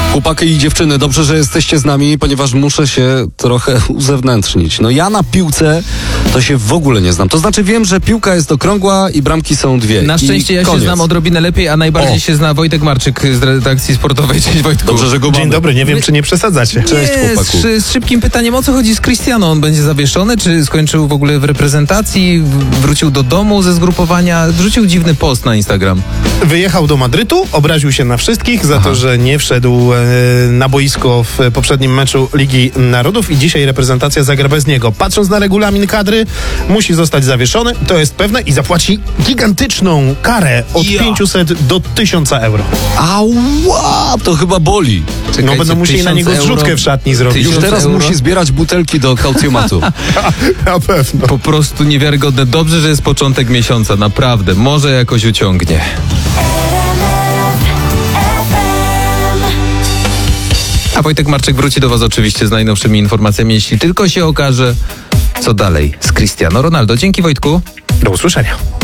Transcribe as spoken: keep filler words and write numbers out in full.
Chłopaki i dziewczyny, dobrze, że jesteście z nami, ponieważ muszę się trochę uzewnętrznić. No ja na piłce to się w ogóle nie znam. To znaczy wiem, że piłka jest okrągła i bramki są dwie. Na szczęście I ja koniec. się znam odrobinę lepiej, a najbardziej O. się zna Wojtek Marczyk z redakcji sportowej. Cześć Wojtku. Dobrze, że go mamy. Dzień dobry, nie wiem, czy nie przesadzacie. Cześć, Nie, chłopaku. z, z szybkim pytaniem, o co chodzi z Cristiano? On będzie zawieszony, czy skończył w ogóle w reprezentacji, w- wrócił do domu ze zgrupowania? Wrzucił dziwny post na Instagram. Wyjechał do Madrytu, obraził się na wszystkich za Aha. to, że nie wszedł e, na boisko w poprzednim meczu Ligi Narodów i dzisiaj reprezentacja zagra bez niego. Patrząc na regulamin kadry, musi zostać zawieszony, to jest pewne, i zapłaci gigantyczną karę od Ja. pięćset do tysiąca euro. Ała, to chyba boli. Czekajcie, No będą musieli na tysiąc niego zrzutkę euro. w szatni zrobić. Już Tysiąc teraz euro? musi zbierać butelki do kaucjomatu. Na pewno. Po prostu niewiarygodne. Dobrze, że jest początek miesiąca, naprawdę. Może jakoś uciągnie. A Wojtek Marczyk wróci do was oczywiście z najnowszymi informacjami, jeśli tylko się okaże, co dalej z Cristiano Ronaldo. Dzięki Wojtku. Do usłyszenia.